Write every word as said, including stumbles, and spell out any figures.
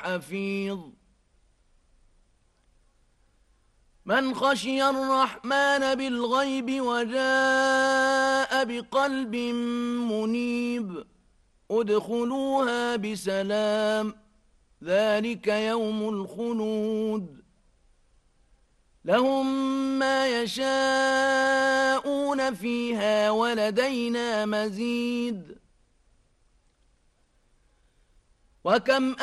حفيظ من خشي الرحمن بالغيب وجاء بقلب منيب ادخلوها بسلام ذلك يوم الخلود لهم ما يشاءون فيها ولدينا مزيد وكم